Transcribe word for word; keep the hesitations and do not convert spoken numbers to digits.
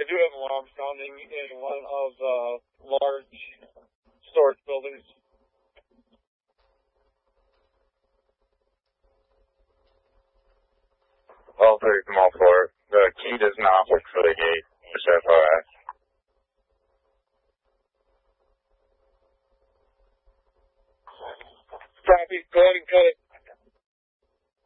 I do have alarm sounding in one of the large storage buildings. All three from all four. The key does not work for the gate, just F Y I. Copy. Go ahead and cut it.